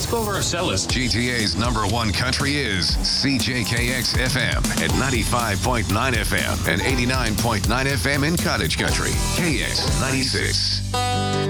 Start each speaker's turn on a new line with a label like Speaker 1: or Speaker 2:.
Speaker 1: Let's go over Marcellus.
Speaker 2: GTA's #1 country is CJKX FM at 95.9 FM and 89.9 FM in Cottage Country. KX 96.